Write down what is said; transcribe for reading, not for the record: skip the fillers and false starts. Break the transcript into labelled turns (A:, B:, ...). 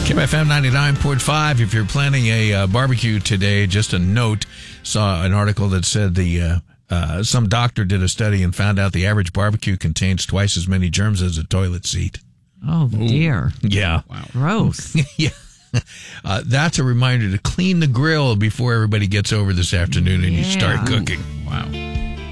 A: KFM 99.5. If you're planning a barbecue today, just a note, saw an article that said some doctor did a study and found out the average barbecue contains twice as many germs as a toilet seat.
B: Oh, dear.
A: Yeah.
B: Wow. Gross.
A: Yeah. That's a reminder to clean the grill before everybody gets over this afternoon and you start cooking.
C: Wow.